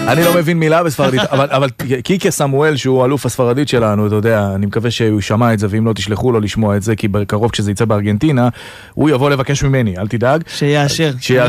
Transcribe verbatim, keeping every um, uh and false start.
אני לא מבין מילה בספרדית, אבל, אבל קיקה סמואל, שהוא אלוף הספרדית שלנו, אתה יודע, אני מקווה שהוא שמע את זה, ואם לא תשלחו לו לשמוע את זה, כי בקרוב כשזה יצא בארגנטינה, הוא יבוא לבקש ממני, אל תדאג. שיאשר.